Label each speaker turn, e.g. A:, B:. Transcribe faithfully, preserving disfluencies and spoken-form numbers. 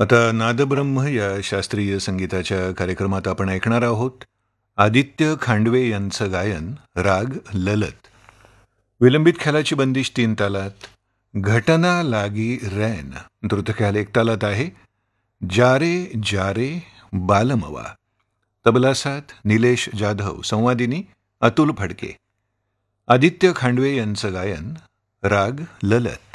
A: आता नादब्रह्म या शास्त्रीय संगीताच्या कार्यक्रमात आपण ऐकणार आहोत आदित्य खांडवे यांचं गायन राग ललत. विलंबित ख्यालाची बंदिश तीन तालात. घटना लागी रैन द्रुतख्याल एक तालात आहे. जारे जारे बालमवा. तबला साथ निलेश जाधव. संवादिनी अतुल फडके. आदित्य खांडवे यांचं गायन राग ललत.